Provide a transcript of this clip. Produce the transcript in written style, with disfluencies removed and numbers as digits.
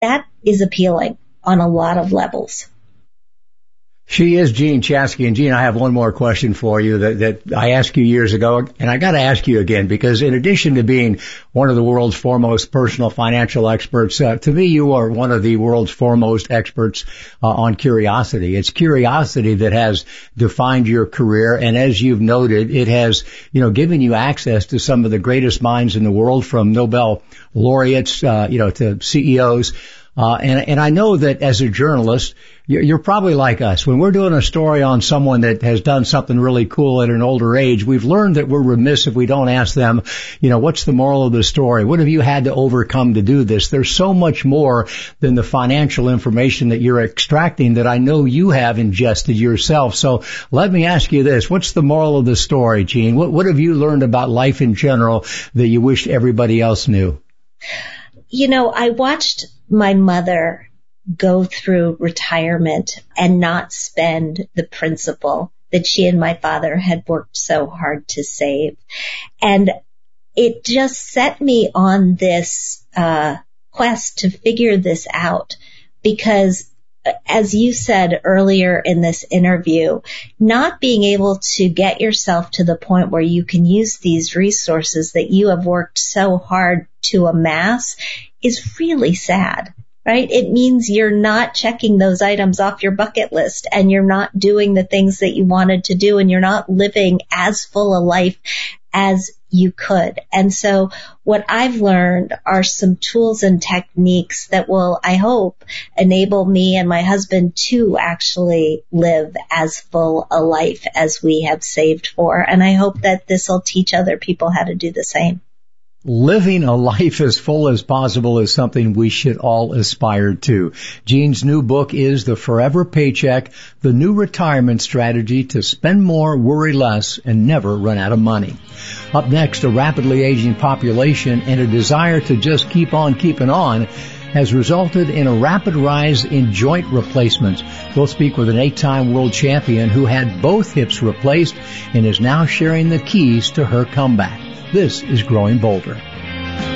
that is appealing on a lot of levels. She is Jean Chatzky. And Jean, I have one more question for you that I asked you years ago, and I got to ask you again, because in addition to being one of the world's foremost personal financial experts, to me, you are one of the world's foremost experts on curiosity. It's curiosity that has defined your career, and as you've noted, it has, given you access to some of the greatest minds in the world, from Nobel laureates, to CEOs. And I know that as a journalist, you're probably like us. When we're doing a story on someone that has done something really cool at an older age, we've learned that we're remiss if we don't ask them, what's the moral of the story? What have you had to overcome to do this? There's so much more than the financial information that you're extracting that I know you have ingested yourself. So let me ask you this. What's the moral of the story, Jean? What have you learned about life in general that you wish everybody else knew? I watched my mother go through retirement and not spend the principal that she and my father had worked so hard to save. And it just set me on this quest to figure this out, because as you said earlier in this interview, not being able to get yourself to the point where you can use these resources that you have worked so hard to amass is really sad, right? It means you're not checking those items off your bucket list, and you're not doing the things that you wanted to do, and you're not living as full a life as you could. And so what I've learned are some tools and techniques that will, I hope, enable me and my husband to actually live as full a life as we have saved for. And I hope that this will teach other people how to do the same. Living a life as full as possible is something we should all aspire to. Jean's new book is The Forever Paycheck, the new retirement strategy to spend more, worry less, and never run out of money. Up next, a rapidly aging population and a desire to just keep on keeping on has resulted in a rapid rise in joint replacements. We'll speak with an 8-time world champion who had both hips replaced and is now sharing the keys to her comeback. This is Growing Bolder.